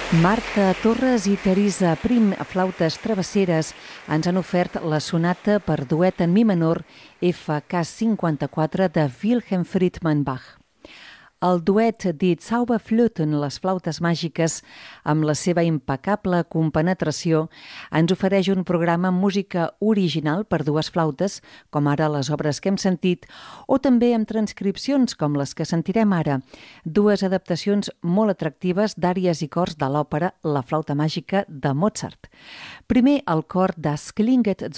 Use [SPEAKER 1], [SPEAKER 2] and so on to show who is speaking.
[SPEAKER 1] Marta Torres i Teresa Prim, flautes travesseres, ens han ofert la sonata per duet en mi menor FK 54 de Wilhelm Friedman Bach. El duet Die Zauberflöten, les flautes màgiques, amb la seva impecable compenetració, ens ofereix un programa amb música original per dues flautes, com ara les obres que hem sentit, o també amb transcripcions com les que sentirem ara, dues adaptacions molt atractives d'àries i cors de l'òpera La flauta màgica de Mozart. Primer, el cor Das Klinget